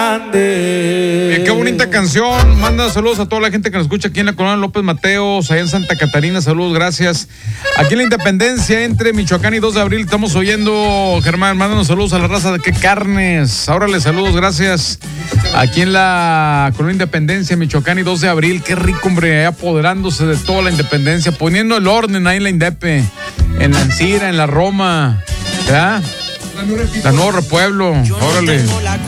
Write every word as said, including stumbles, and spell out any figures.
grande. Eh, qué bonita canción. Manda saludos a toda la gente que nos escucha aquí en la Colonia López Mateos, allá en Santa Catarina. Saludos, gracias. Aquí en la Independencia, entre Michoacán y dos de abril, estamos oyendo, Germán. Mándanos saludos a la raza de Qué Carnes. Ahora les saludos, gracias. Aquí en la Colonia Independencia, Michoacán y dos de abril. Qué rico, hombre, apoderándose de toda la Independencia, poniendo el orden ahí en la Indepe, en la Encira, en la Roma, ¿verdad? La Nueva Repueblo, órale.